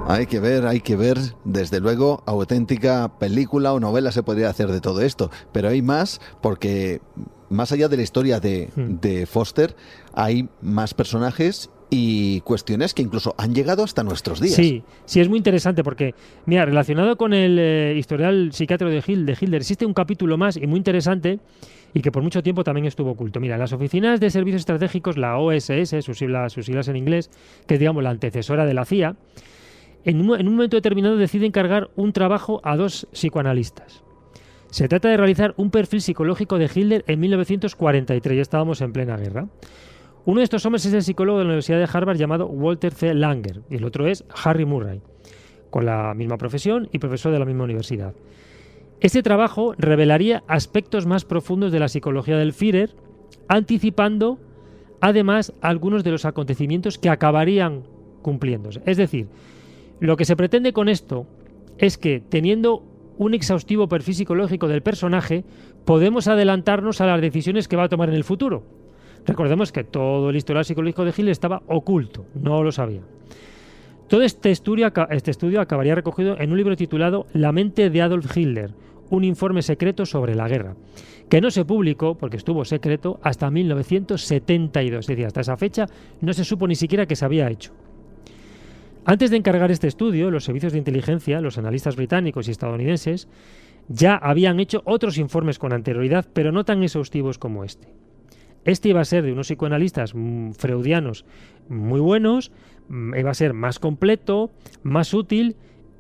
Hay que ver, desde luego, auténtica película o novela se podría hacer de todo esto, pero hay más porque más allá de la historia de Foster, hay más personajes y cuestiones que incluso han llegado hasta nuestros días. Sí, es muy interesante porque, mira, relacionado con el historial psiquiátrico de Hitler, existe un capítulo más y muy interesante y que por mucho tiempo también estuvo oculto. Mira, las oficinas de servicios estratégicos, la OSS, sus siglas en inglés, que es, digamos, la antecesora de la CIA, en un momento determinado decide encargar un trabajo a 2 psicoanalistas. Se trata de realizar un perfil psicológico de Hitler en 1943, ya estábamos en plena guerra. Uno de estos hombres es el psicólogo de la Universidad de Harvard llamado Walter C. Langer, y el otro es Harry Murray, con la misma profesión y profesor de la misma universidad. Este trabajo revelaría aspectos más profundos de la psicología del Führer, anticipando además algunos de los acontecimientos que acabarían cumpliéndose. Es decir, lo que se pretende con esto es que, teniendo un exhaustivo perfil psicológico del personaje, podemos adelantarnos a las decisiones que va a tomar en el futuro. Recordemos que todo el historial psicológico de Hitler estaba oculto, no lo sabía. Todo este estudio acabaría recogido en un libro titulado La mente de Adolf Hitler, un informe secreto sobre la guerra, que no se publicó, porque estuvo secreto, hasta 1972. Es decir, hasta esa fecha no se supo ni siquiera que se había hecho. Antes de encargar este estudio, los servicios de inteligencia, los analistas británicos y estadounidenses, ya habían hecho otros informes con anterioridad, pero no tan exhaustivos como este. Este iba a ser de unos psicoanalistas freudianos muy buenos, iba a ser más completo, más útil,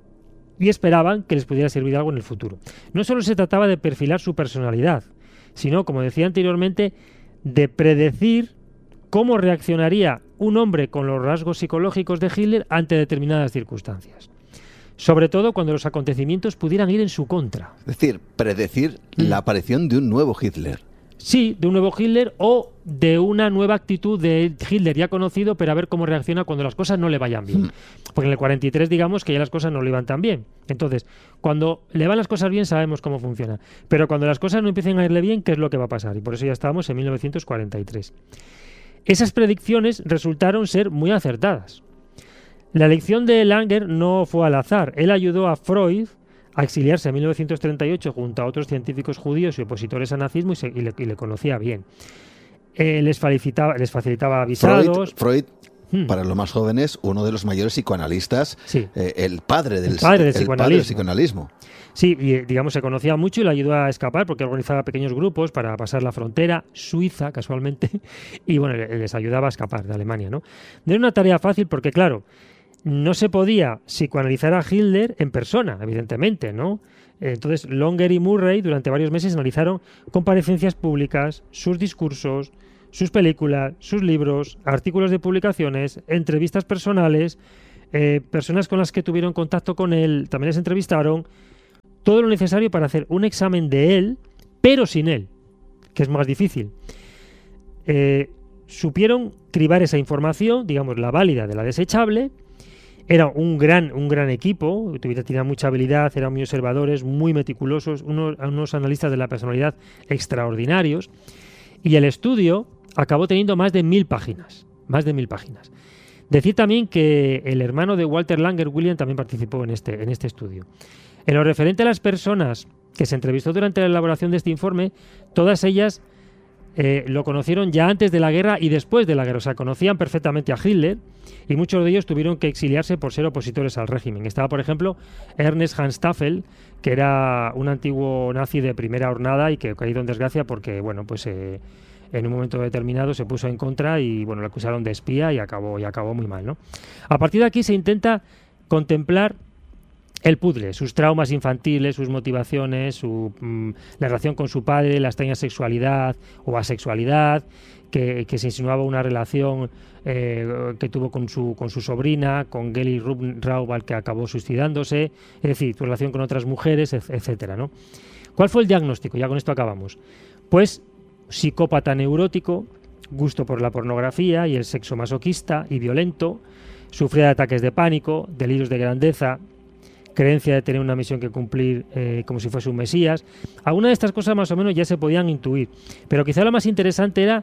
y esperaban que les pudiera servir algo en el futuro. No solo se trataba de perfilar su personalidad, sino, como decía anteriormente, de predecir cómo reaccionaría un hombre con los rasgos psicológicos de Hitler ante determinadas circunstancias. Sobre todo cuando los acontecimientos pudieran ir en su contra. Es decir, predecir la aparición de un nuevo Hitler. Sí, de un nuevo Hitler o de una nueva actitud de Hitler ya conocido, pero a ver cómo reacciona cuando las cosas no le vayan bien. Porque en el 43 digamos que ya las cosas no le iban tan bien. Entonces, cuando le van las cosas bien sabemos cómo funciona. Pero cuando las cosas no empiecen a irle bien, ¿qué es lo que va a pasar? Y por eso ya estábamos en 1943. Esas predicciones resultaron ser muy acertadas. La elección de Langer no fue al azar. Él ayudó a Freud a exiliarse en 1938 junto a otros científicos judíos y opositores al nazismo y le conocía bien. Les facilitaba visados. Freud, para los más jóvenes, uno de los mayores psicoanalistas, sí. el padre del psicoanalismo. Sí, y digamos se conocía mucho y le ayudó a escapar porque organizaba pequeños grupos para pasar la frontera suiza, casualmente, y bueno, les ayudaba a escapar de Alemania, ¿no? No era una tarea fácil porque, claro, no se podía psicoanalizar a Hitler en persona, evidentemente, ¿no? Entonces, Langer y Murray durante varios meses analizaron comparecencias públicas, sus discursos, sus películas, sus libros, artículos de publicaciones, entrevistas personales, personas con las que tuvieron contacto con él, también les entrevistaron, todo lo necesario para hacer un examen de él, pero sin él, que es más difícil. Supieron cribar esa información, digamos, la válida de la desechable. Era un gran equipo, tenía mucha habilidad, eran muy observadores, muy meticulosos, unos analistas de la personalidad extraordinarios. Y el estudio acabó teniendo más de 1000 páginas. Más de 1000 páginas. Decir también que el hermano de Walter Langer, William, también participó en este estudio. En lo referente a las personas que se entrevistó durante la elaboración de este informe, todas ellas lo conocieron ya antes de la guerra y después de la guerra. O sea, conocían perfectamente a Hitler y muchos de ellos tuvieron que exiliarse por ser opositores al régimen. Estaba, por ejemplo, Ernest Hanstaffel, que era un antiguo nazi de primera hornada y que ha caído en desgracia porque, bueno, pues en un momento determinado se puso en contra y, bueno, lo acusaron de espía y acabó muy mal, ¿no? A partir de aquí se intenta contemplar el puzzle, sus traumas infantiles, sus motivaciones, la relación con su padre, la extraña sexualidad o asexualidad, que se insinuaba una relación que tuvo con su sobrina, con Geli Raubal, que acabó suicidándose, es decir, su relación con otras mujeres, etcétera, ¿no? ¿Cuál fue el diagnóstico? Ya con esto acabamos. Pues psicópata neurótico, gusto por la pornografía y el sexo masoquista y violento, sufría de ataques de pánico, delirios de grandeza, creencia de tener una misión que cumplir como si fuese un mesías. Algunas de estas cosas más o menos ya se podían intuir, pero quizá lo más interesante era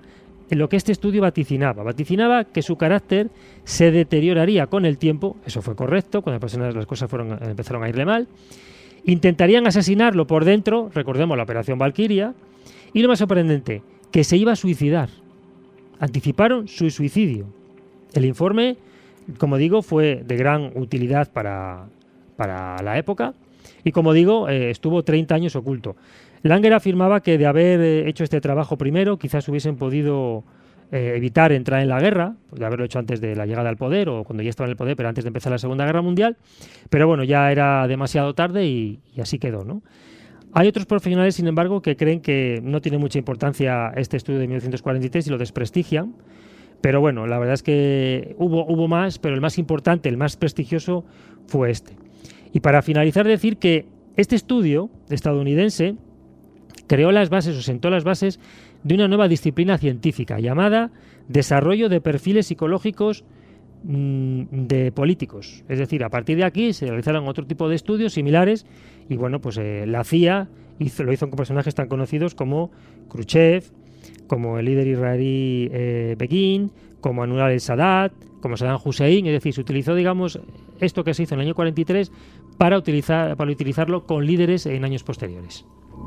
en lo que este estudio vaticinaba. Vaticinaba que su carácter se deterioraría con el tiempo, eso fue correcto, cuando las cosas empezaron a irle mal. Intentarían asesinarlo por dentro, recordemos la Operación Valquiria, y lo más sorprendente, que se iba a suicidar. Anticiparon su suicidio. El informe, como digo, fue de gran utilidad para la época y, como digo, estuvo 30 años oculto. Langer afirmaba que de haber hecho este trabajo primero, quizás hubiesen podido evitar entrar en la guerra, de haberlo hecho antes de la llegada al poder o cuando ya estaba en el poder, pero antes de empezar la Segunda Guerra Mundial. Pero bueno, ya era demasiado tarde y así quedó, ¿no? Hay otros profesionales, sin embargo, que creen que no tiene mucha importancia este estudio de 1943 y lo desprestigian. Pero bueno, la verdad es que hubo más, pero el más importante, el más prestigioso, fue este. Y para finalizar, decir que este estudio estadounidense creó las bases o sentó las bases de una nueva disciplina científica llamada desarrollo de perfiles psicológicos de políticos. Es decir, a partir de aquí se realizaron otro tipo de estudios similares y bueno, pues la CIA lo hizo con personajes tan conocidos como Khrushchev, como el líder israelí Begin, como Anwar el-Sadat, como Saddam Hussein. Es decir, se utilizó, digamos, esto que se hizo en el año 43 para utilizarlo con líderes en años posteriores.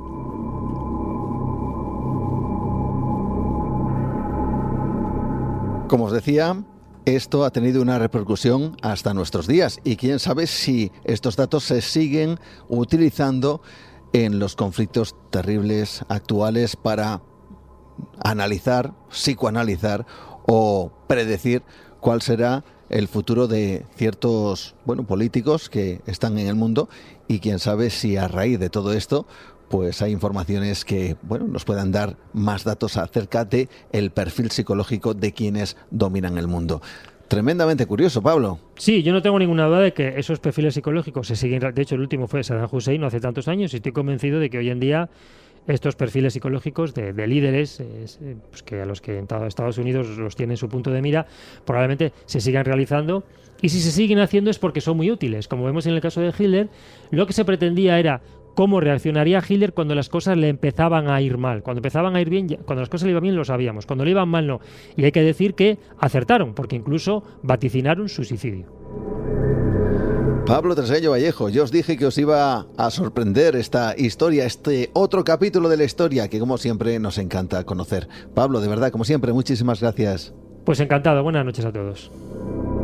Como os decía, esto ha tenido una repercusión hasta nuestros días y quién sabe si estos datos se siguen utilizando en los conflictos terribles actuales para analizar, psicoanalizar o predecir cuál será el futuro de ciertos políticos que están en el mundo y quién sabe si a raíz de todo esto pues hay informaciones que nos puedan dar más datos acerca de el perfil psicológico de quienes dominan el mundo. Tremendamente curioso, Pablo. Sí, yo no tengo ninguna duda de que esos perfiles psicológicos se siguen. De hecho, el último fue Saddam Hussein no hace tantos años y estoy convencido de que hoy en día estos perfiles psicológicos de líderes, pues que a los que en Estados Unidos los tiene en su punto de mira, probablemente se sigan realizando. Y si se siguen haciendo es porque son muy útiles. Como vemos en el caso de Hitler, lo que se pretendía era cómo reaccionaría Hitler cuando las cosas le empezaban a ir mal. Cuando empezaban a ir bien, cuando las cosas le iban bien lo sabíamos, cuando le iban mal no. Y hay que decir que acertaron, porque incluso vaticinaron su suicidio. Pablo Tresguello Vallejo, yo os dije que os iba a sorprender esta historia, este otro capítulo de la historia que como siempre nos encanta conocer. Pablo, de verdad, como siempre, muchísimas gracias. Pues encantado, buenas noches a todos.